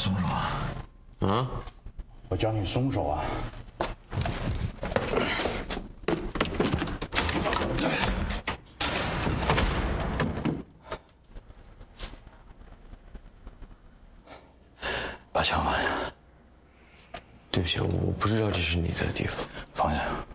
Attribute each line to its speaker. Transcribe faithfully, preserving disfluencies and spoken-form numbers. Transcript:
Speaker 1: 松手啊！
Speaker 2: 啊！
Speaker 3: 我叫你松手啊！
Speaker 2: 把枪放下。对不起，我不知道这是你的地方。
Speaker 3: 放下。